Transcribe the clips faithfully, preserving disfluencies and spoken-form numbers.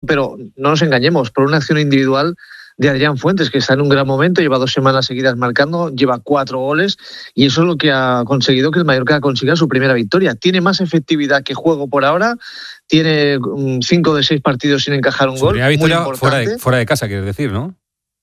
pero no nos engañemos, por una acción individual de Adrián Fuentes, que está en un gran momento, lleva dos semanas seguidas marcando, lleva cuatro goles, y eso es lo que ha conseguido que el Mallorca consiga su primera victoria. Tiene más efectividad que juego por ahora, tiene cinco de seis partidos sin encajar un su gol. Primera victoria fuera de, fuera de casa, quieres decir, ¿no?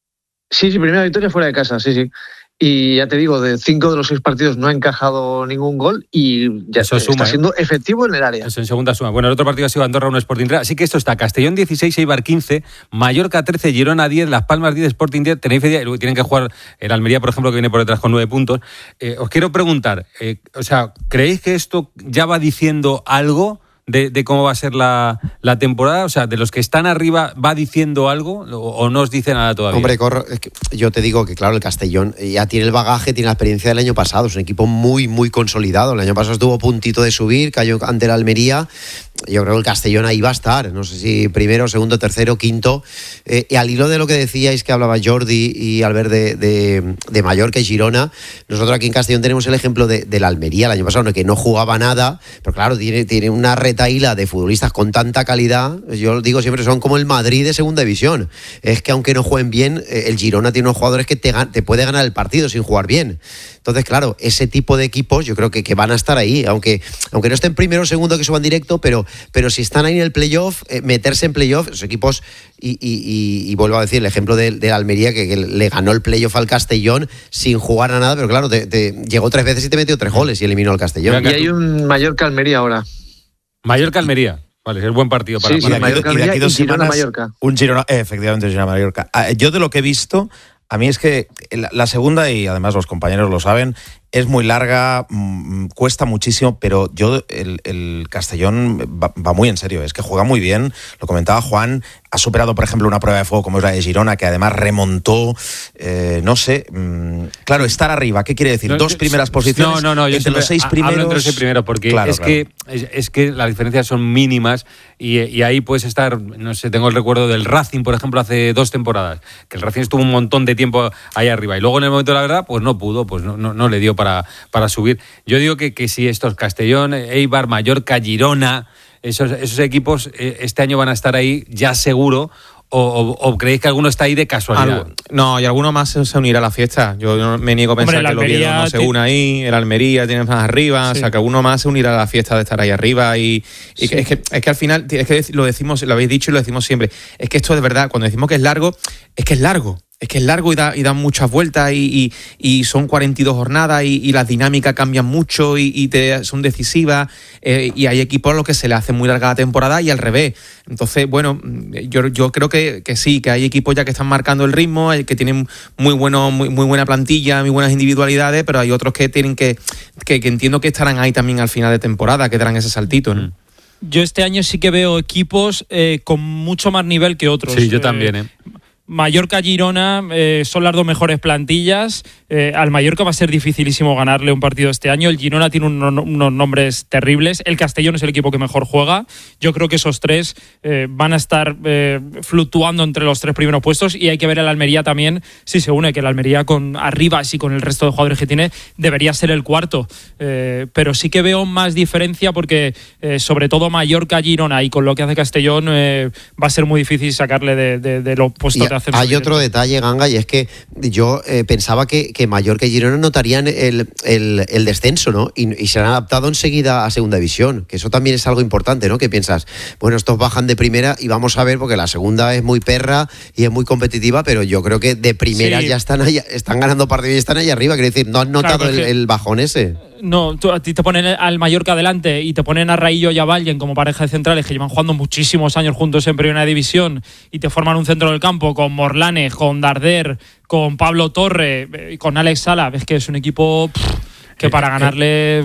Sí, sí, primera victoria fuera de casa, sí, sí. Y ya te digo, de cinco de los seis partidos no ha encajado ningún gol y ya eso está suma, siendo ¿eh? efectivo en el área. Eso en segunda suma. Bueno, el otro partido ha sido Andorra uno Sporting tres. Así que esto está: Castellón dieciséis, Eibar quince, Mallorca trece, Girona diez, Las Palmas diez, Sporting diez, Tenerife diez. Tienen que jugar el Almería, por ejemplo, que viene por detrás con nueve puntos. Eh, os quiero preguntar, eh, o sea, ¿creéis que esto ya va diciendo algo de, de cómo va a ser la, la temporada? O sea, de los que están arriba, ¿va diciendo algo o, o no os dice nada todavía? Hombre, Corro, es que yo te digo que claro, el Castellón ya tiene el bagaje, tiene la experiencia del año pasado, es un equipo muy, muy consolidado. El año pasado estuvo a puntito de subir, cayó ante el Almería. Yo creo que el Castellón ahí va a estar, no sé si primero, segundo, tercero, quinto. Eh, y al hilo de lo que decíais, que hablaba Jordi y Albert de, de, de Mallorca y Girona, nosotros aquí en Castellón tenemos el ejemplo de, de la Almería el año pasado, que no jugaba nada, pero claro, tiene, tiene una retaíla de futbolistas con tanta calidad. Yo digo siempre, son como el Madrid de segunda división. Es que aunque no jueguen bien, el Girona tiene unos jugadores que te, te puede ganar el partido sin jugar bien. Entonces, claro, ese tipo de equipos yo creo que, que van a estar ahí, aunque, aunque no estén primero o segundo que suban directo, pero, pero si están ahí en el playoff, eh, meterse en playoff, esos equipos, y, y, y, y vuelvo a decir, el ejemplo de, de la Almería, que, que le ganó el playoff al Castellón sin jugar a nada, pero claro, te, te, llegó tres veces y te metió tres goles y eliminó al Castellón. Y hay un Mallorca-Almería ahora. Mallorca-Almería. Vale, es el buen partido para sí, sí, Mallorca, y de aquí dos semanas, Mallorca. Un Girona, eh, efectivamente, Girona-Mallorca. Yo de lo que he visto, a mí es que la, la segunda, y además los compañeros lo saben, es muy larga, mmm, cuesta muchísimo, pero yo el, el Castellón va, va muy en serio, es que juega muy bien, lo comentaba Juan, ha superado por ejemplo una prueba de fuego como es la de Girona, que además remontó, eh, no sé, mmm, claro, estar arriba, ¿qué quiere decir? No, Dos primeras posiciones no, no, no, yo entre los seis primeros. Hablo entre los seis primeros porque claro, es, claro. Que, es, es que las diferencias son mínimas y, y ahí puedes estar, no sé, tengo el recuerdo del Racing, por ejemplo, hace dos temporadas, que el Racing estuvo un montón de tiempo ahí arriba y luego en el momento de la verdad, pues no pudo, pues no, no, no le dio para, para subir. Yo digo que, que si estos Castellón, Eibar, Mallorca, Girona, esos, esos equipos este año van a estar ahí ya seguro. O, o, ¿O creéis que alguno está ahí de casualidad? Algo, no, y alguno más se unirá a la fiesta. Yo no me niego a pensar Hombre, que el Oviedo no se une ahí, el Almería tiene más arriba, sí. O sea, que alguno más se unirá a la fiesta de estar ahí arriba. Y, y sí. es, que, es que al final, es que lo decimos, lo habéis dicho y lo decimos siempre, es que esto de verdad, cuando decimos que es largo, es que es largo. Es que es largo y da, y da muchas vueltas y, y, y son cuarenta y dos jornadas y, y las dinámicas cambian mucho y, y te, son decisivas eh, y hay equipos a los que se le hace muy larga la temporada y al revés. Entonces, bueno, yo, yo creo que, que sí, que hay equipos ya que están marcando el ritmo, que tienen muy, bueno, muy, muy buena plantilla, muy buenas individualidades, pero hay otros que tienen que, que, que entiendo que estarán ahí también al final de temporada, que darán ese saltito, ¿no? Yo este año sí que veo equipos eh, con mucho más nivel que otros. Sí, yo también, ¿eh? Mallorca-Girona eh, son las dos mejores plantillas. Eh, al Mallorca va a ser dificilísimo ganarle un partido este año. El Girona tiene unos, unos nombres terribles. El Castellón es el equipo que mejor juega. Yo creo que esos tres eh, van a estar eh, fluctuando entre los tres primeros puestos y hay que ver el Almería también si se une, que el Almería con arriba y con el resto de jugadores que tiene debería ser el cuarto. Eh, pero sí que veo más diferencia porque eh, sobre todo Mallorca-Girona y con lo que hace Castellón eh, va a ser muy difícil sacarle de, de, de los puestos de hay directo. Otro detalle, Ganga, y es que yo eh, pensaba que, que Mallorca y Girona notarían el, el, el descenso, ¿no? Y, y se han adaptado enseguida a segunda división, que eso también es algo importante, ¿no? Que piensas, bueno, estos bajan de primera y vamos a ver, porque la segunda es muy perra y es muy competitiva, pero yo creo que de primera sí. ya están ahí, están ganando partidos y están ahí arriba, quiere decir, no han notado claro, el, el bajón ese. No, tú, a ti te ponen al Mallorca adelante y te ponen a Raillo y a Vallen como pareja de centrales que llevan jugando muchísimos años juntos en primera división y te forman un centro del campo con Morlanes, con Darder, con Pablo Torre, con Alex Sala. Es que es un equipo pff, que para ganarle...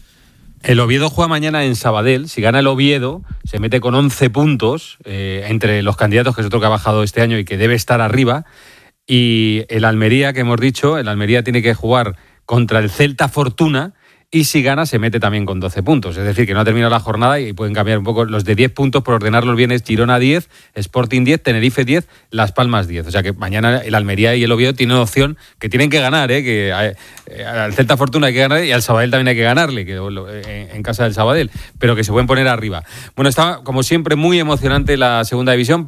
El Oviedo juega mañana en Sabadell. Si gana el Oviedo, se mete con once puntos eh, entre los candidatos, que es otro que ha bajado este año y que debe estar arriba. Y el Almería, que hemos dicho, el Almería tiene que jugar contra el Celta Fortuna y si gana se mete también con doce puntos. Es decir, que no ha terminado la jornada y pueden cambiar un poco los de diez puntos por ordenarlos bien. Es Girona diez, Sporting diez, Tenerife diez, Las Palmas diez. O sea que mañana el Almería y el Oviedo tienen opción que tienen que ganar, ¿eh? Que eh, al Celta Fortuna hay que ganar y al Sabadell también hay que ganarle, que eh, en casa del Sabadell, pero que se pueden poner arriba. Bueno, está como siempre muy emocionante la segunda división.